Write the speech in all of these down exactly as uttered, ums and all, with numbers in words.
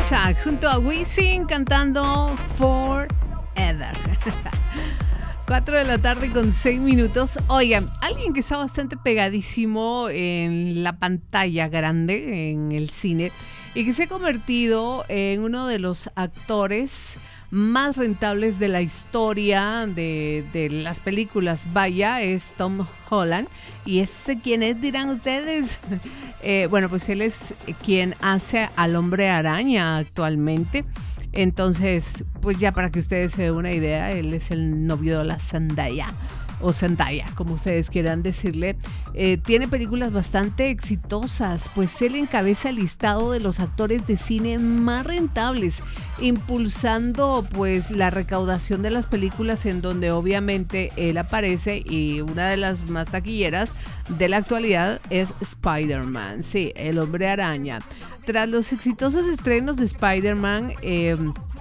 Isaac junto a Wisin cantando Forever. cuatro de la tarde con seis minutos. Oigan, alguien que está bastante pegadísimo en la pantalla grande, en el cine, y que se ha convertido en uno de los actores más rentables de la historia de, de las películas, vaya, es Tom Holland. ¿Y ese quién es, dirán ustedes? Eh, bueno, pues él es quien hace al Hombre Araña actualmente. Entonces, pues ya para que ustedes se den una idea, él es el novio de la Zendaya, o Zendaya, como ustedes quieran decirle. Eh, tiene películas bastante exitosas, pues él encabeza el listado de los actores de cine más rentables, impulsando pues la recaudación de las películas en donde obviamente él aparece, y una de las más taquilleras de la actualidad es Spider-Man, sí, el Hombre Araña. Tras los exitosos estrenos de Spider-Man, eh,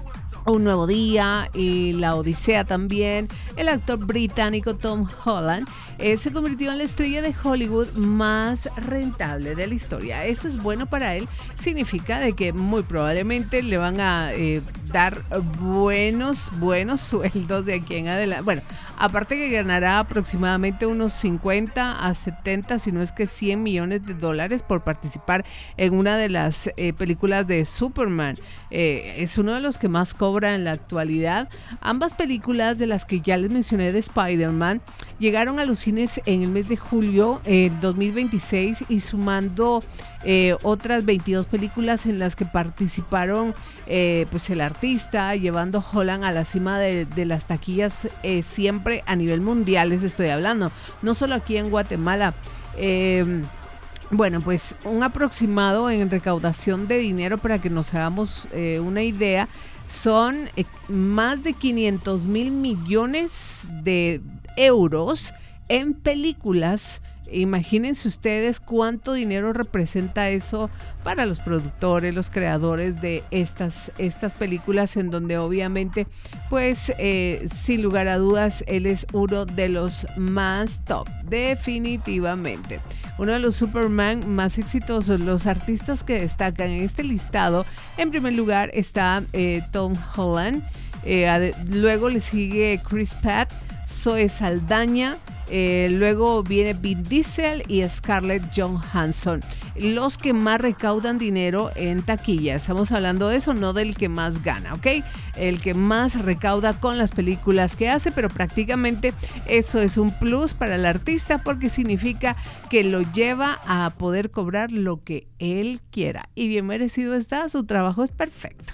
Un Nuevo Día y La Odisea también, el actor británico Tom Holland eh, se convirtió en la estrella de Hollywood más rentable de la historia. Eso es bueno para él, significa de que muy probablemente le van a eh, dar buenos, buenos sueldos de aquí en adelante. Bueno, aparte que ganará aproximadamente unos cincuenta a setenta, si no es que cien millones de dólares por participar en una de las eh, películas de Superman. Eh, es uno de los que más cobra en la actualidad. Ambas películas de las que ya les mencioné de Spider-Man llegaron a los cines en el mes de julio del eh, dos mil veintiséis, y sumando eh, otras veintidós películas en las que participaron eh, pues el artista, llevando Holland a la cima de, de las taquillas eh, siempre a nivel mundial, les estoy hablando, no solo aquí en Guatemala. Eh, Bueno, pues un aproximado en recaudación de dinero, para que nos hagamos eh, una idea, son eh, más de quinientos mil millones de euros en películas. Imagínense ustedes cuánto dinero representa eso para los productores, los creadores de estas, estas películas, en donde obviamente, pues eh, sin lugar a dudas, él es uno de los más top, definitivamente. Uno de los Superman más exitosos. Los artistas que destacan en este listado, en primer lugar está eh, Tom Holland, eh, luego le sigue Chris Pratt, Zoe Saldaña, eh, luego viene Vin Diesel y Scarlett Johansson, los que más recaudan dinero en taquilla. Estamos hablando de eso, no del que más gana, ¿ok? El que más recauda con las películas que hace, pero prácticamente eso es un plus para el artista, porque significa que lo lleva a poder cobrar lo que él quiera, y bien merecido está, su trabajo es perfecto.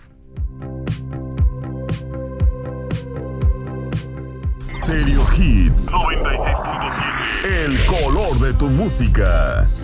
Stereo Hits noventa y seis punto siete. El color de tu música.